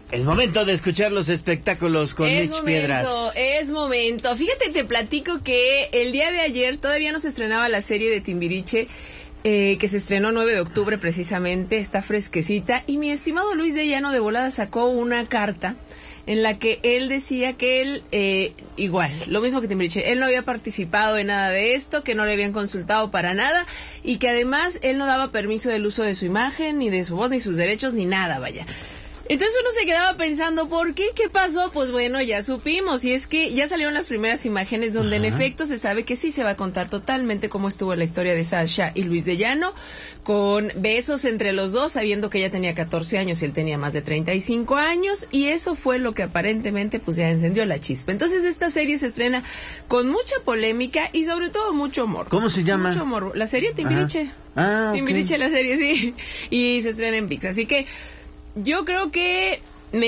Es momento de escuchar los espectáculos con Mitch Piedras. Es momento. Fíjate, te platico que el día de ayer todavía no se estrenaba la serie de Timbiriche, que se estrenó 9 de octubre precisamente, está fresquecita, y mi estimado Luis de Llano de volada sacó una carta en la que él decía que él, igual, lo mismo que Timbiriche, él no había participado en nada de esto, que no le habían consultado para nada, y que además él no daba permiso del uso de su imagen, ni de su voz, ni sus derechos, ni nada, vaya. Entonces uno se quedaba pensando, ¿por qué? ¿Qué pasó? Pues bueno, ya supimos, y es que ya salieron las primeras imágenes donde en efecto se sabe que sí se va a contar totalmente cómo estuvo la historia de Sasha y Luis de Llano, con besos entre los dos, sabiendo que ella tenía 14 años y él tenía más de 35 años, y eso fue lo que aparentemente pues ya encendió la chispa. Entonces esta serie se estrena con mucha polémica y sobre todo mucho humor. ¿Cómo se llama? Mucho humor. La serie Timbiriche. Timbiriche, la serie, sí. Y se estrena en ViX, así que yo creo que,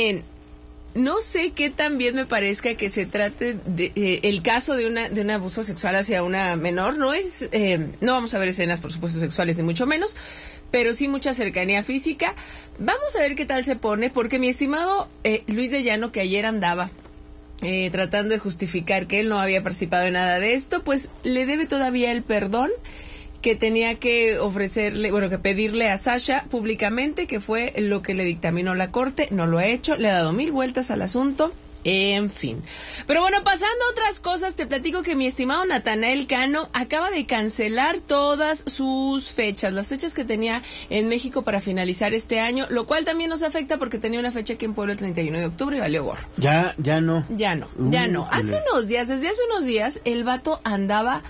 no sé qué tan bien me parezca que se trate de el caso de un abuso sexual hacia una menor. No es, no vamos a ver escenas, por supuesto, sexuales, ni mucho menos, pero sí mucha cercanía física. Vamos a ver qué tal se pone, porque mi estimado Luis de Llano, que ayer andaba tratando de justificar que él no había participado en nada de esto, pues le debe todavía el perdón que tenía que ofrecerle, bueno, que pedirle a Sasha públicamente, que fue lo que le dictaminó la corte. No lo ha hecho, le ha dado 1000 vueltas al asunto, en fin. Pero bueno, pasando a otras cosas, te platico que mi estimado Natanael Cano acaba de cancelar todas sus fechas, las fechas que tenía en México para finalizar este año, lo cual también nos afecta porque tenía una fecha aquí en Puebla el 31 de octubre y valió gorro. Ya no. Ya no. Desde hace unos días, el vato andaba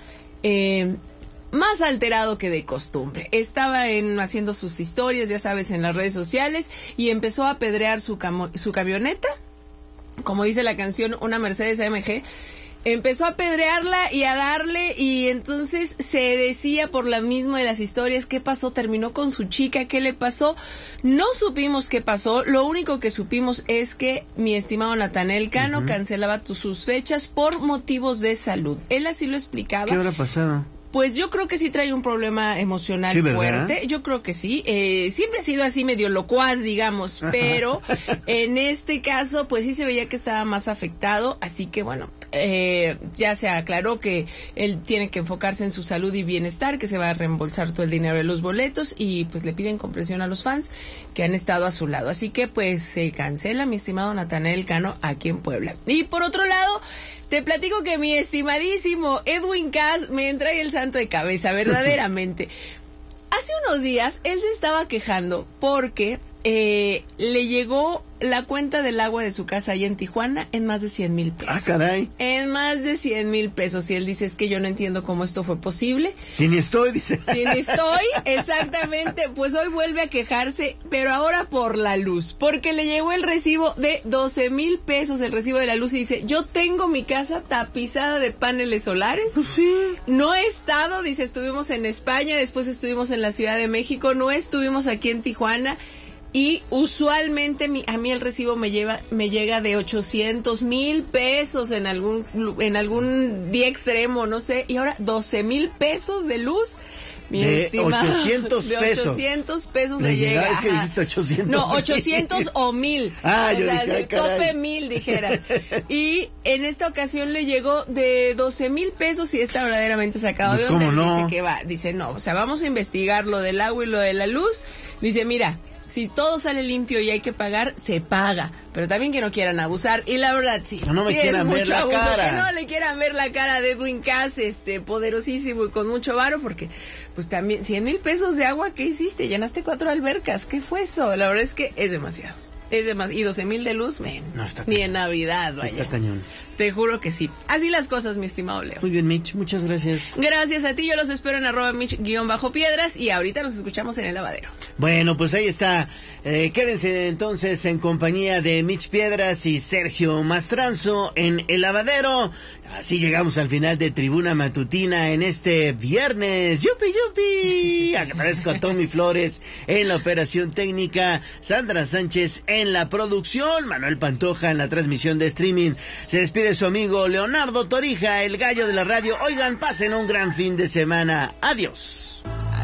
más alterado que de costumbre. Estaba haciendo sus historias, ya sabes, en las redes sociales, y empezó a apedrear su camioneta, como dice la canción, una Mercedes AMG. Empezó a apedrearla y a darle, y entonces se decía por la misma de las historias qué pasó, terminó con su chica, qué le pasó. No supimos qué pasó, lo único que supimos es que mi estimado Natanael Cano cancelaba sus fechas por motivos de salud. Él así lo explicaba. ¿Qué habrá pasado? Pues yo creo que sí trae un problema emocional fuerte, yo creo que sí, siempre ha sido así medio locuaz, digamos, pero en este caso pues sí se veía que estaba más afectado, así que bueno, ya se aclaró que él tiene que enfocarse en su salud y bienestar, que se va a reembolsar todo el dinero de los boletos, y pues le piden comprensión a los fans que han estado a su lado, así que pues se cancela mi estimado Natanael Cano aquí en Puebla. Y por otro lado, te platico que mi estimadísimo Edwin Cass me trae el santo de cabeza, verdaderamente. Hace unos días él se estaba quejando porque le llegó la cuenta del agua de su casa allá en Tijuana en más de 100,000 pesos. Ah, caray. En más de 100,000 pesos. Y él dice, es que yo no entiendo cómo esto fue posible. Si ni estoy, dice. Si ni estoy, exactamente. Pues hoy vuelve a quejarse, pero ahora por la luz. Porque le llegó el recibo de 12,000 pesos, el recibo de la luz, y dice, yo tengo mi casa tapizada de paneles solares. Sí. No he estado, dice, estuvimos en España, después estuvimos en la Ciudad de México, no estuvimos aquí en Tijuana. Y usualmente a mí el recibo me llega de 800,000 pesos en algún día extremo, no sé, y ahora 12,000 pesos de luz. Mi estimado, 800 de 800 pesos le llega. Es que dijiste 800. No, 800 o 1000. Ah, o yo sea, dije, de tope 1000, dijeras. Y en esta ocasión le llegó de 12,000 pesos y está verdaderamente sacado pues de onda. ¿cómo no? Dice que dice no, o sea, vamos a investigar lo del agua y lo de la luz. Dice, mira, si todo sale limpio y hay que pagar, se paga. Pero también que no quieran abusar. Y la verdad, sí. No me sí quieran es ver mucho la abuso. cara. Que no le quieran ver la cara de Edwin Cass, poderosísimo y con mucho varo, porque, pues también, 100,000 pesos de agua, ¿qué hiciste? Llenaste 4 albercas. ¿Qué fue eso? La verdad es que es demasiado. Es demasiado. Y 12,000 de luz, no, está ni cañón. en Navidad, vaya. Está cañón. Te juro que sí. Así las cosas, mi estimado Leo. Muy bien, Mitch, muchas gracias. Gracias a ti, yo los espero en @Mitch_Piedras, y ahorita nos escuchamos en el lavadero. Bueno, pues ahí está. Quédense entonces en compañía de Mitch Piedras y Sergio Mastranzo en el lavadero. Así llegamos al final de Tribuna Matutina en este viernes. ¡Yupi, yupi! Agradezco a Tommy Flores en la operación técnica, Sandra Sánchez en la producción, Manuel Pantoja en la transmisión de streaming. Se despide su amigo Leonardo Torija, el gallo de la radio. Oigan, pasen un gran fin de semana. Adiós.